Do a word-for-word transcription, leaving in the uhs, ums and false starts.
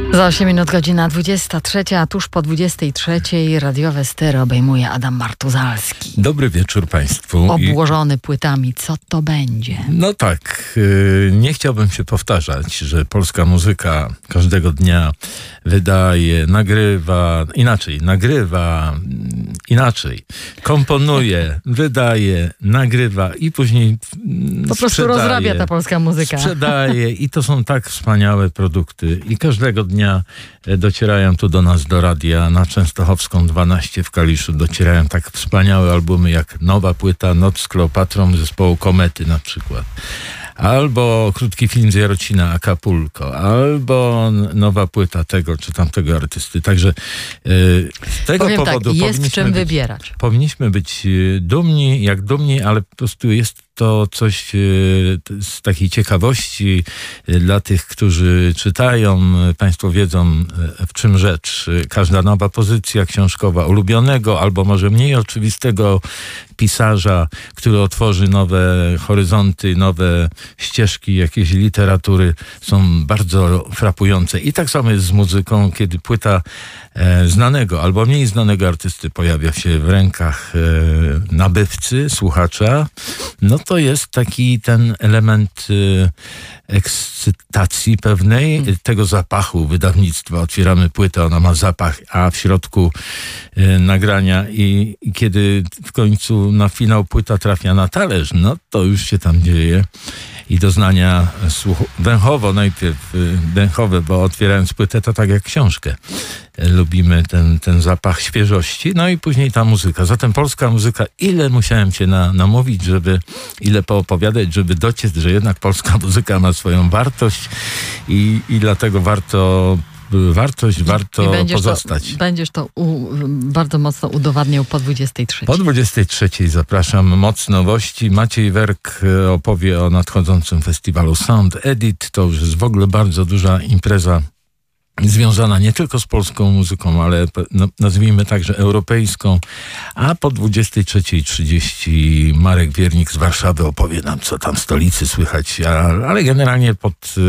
Za osiem minut godzina dwudziesta trzecia, a tuż po dwudziestej trzeciej radiowe stereo obejmuje Adam Martuzalski. Dobry wieczór Państwu. Obłożony płytami. Co to będzie? No tak, nie chciałbym się powtarzać, że polska muzyka każdego dnia wydaje, nagrywa, inaczej, nagrywa, inaczej, komponuje, wydaje, nagrywa i później po prostu sprzedaje, rozrabia ta polska muzyka. Sprzedaje i to są tak wspaniałe produkty i każdego dnia docierają tu do nas, do radia na Częstochowską dwanaście w Kaliszu, docierają tak wspaniałe albumy jak nowa płyta Noc z Kleopatrą zespołu Komety na przykład. Albo krótki film z Jarocina, Acapulco, albo nowa płyta tego czy tamtego artysty. Także yy, z tego Powiem powodu tak, jest czym być, wybierać. Powinniśmy być dumni, jak dumni, ale po prostu jest to coś yy, z takiej ciekawości yy, dla tych, którzy czytają. Państwo wiedzą, yy, w czym rzecz. Yy, każda nowa pozycja książkowa ulubionego, albo może mniej oczywistego pisarza, który otworzy nowe horyzonty, nowe ścieżki jakiejś literatury, są bardzo frapujące. I tak samo jest z muzyką, kiedy płyta e, znanego albo mniej znanego artysty pojawia się w rękach e, nabywcy, słuchacza, no to jest taki ten element e, ekscytacji pewnej, hmm. tego zapachu wydawnictwa. Otwieramy płytę, ona ma zapach, a w środku e, nagrania i, i kiedy w końcu na finał płyta trafia na talerz, no to już się tam dzieje. I doznania słuchu- węchowo najpierw, węchowe, bo otwierając płytę to tak jak książkę. Lubimy ten, ten zapach świeżości, no i później ta muzyka. Zatem polska muzyka, ile musiałem cię na, namówić, żeby, ile poopowiadać, żeby dociec, że jednak polska muzyka ma swoją wartość i, i dlatego warto wartość, warto będziesz pozostać. To, będziesz to u, bardzo mocno udowadniał po dwudziestej trzeciej. Po dwudziestej trzeciej zapraszam. Moc nowości. Maciej Werk opowie o nadchodzącym festiwalu Sound Edit. To już jest w ogóle bardzo duża impreza związana nie tylko z polską muzyką, ale no, nazwijmy także europejską. A po dwudziestej trzeciej trzydzieści Marek Wiernik z Warszawy opowie nam, co tam w stolicy słychać. A, ale generalnie pod